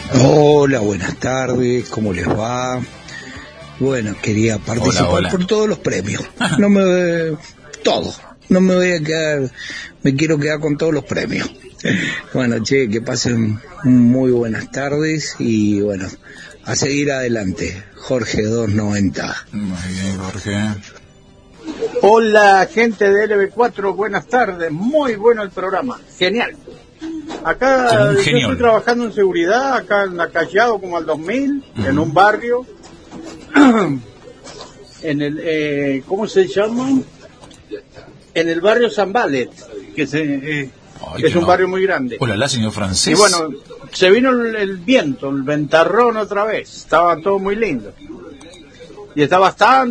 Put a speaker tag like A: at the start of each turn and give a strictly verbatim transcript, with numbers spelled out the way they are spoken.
A: Hola, buenas tardes, ¿cómo les va? Bueno, quería participar hola, hola. por todos los premios. No me... todo. No me voy a quedar... Me quiero quedar con todos los premios. Bueno, che, que pasen muy buenas tardes y bueno, a seguir adelante. Jorge dos noventa.
B: Muy bien, Jorge.
C: Hola, gente de L B cuatro, buenas tardes. Muy bueno el programa. Genial. Acá yo estoy trabajando en seguridad, acá en la Callao como al dos mil, uh-huh. en un barrio, en el, eh, ¿cómo se llama? En el barrio San Valet, que, se, eh, Ay, que es un no. barrio muy grande.
B: Hola, la señor francés.
C: Y bueno, se vino el, el viento, el ventarrón otra vez, estaba todo muy lindo. Y está bastante